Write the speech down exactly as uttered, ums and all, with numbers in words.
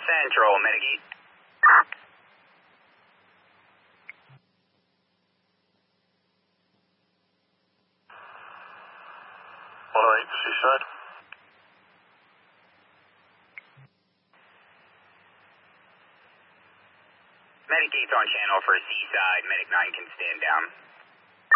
Central, medic eight. one oh eight, Seaside. Medic eight's on channel for Seaside. Medic nine can stand down.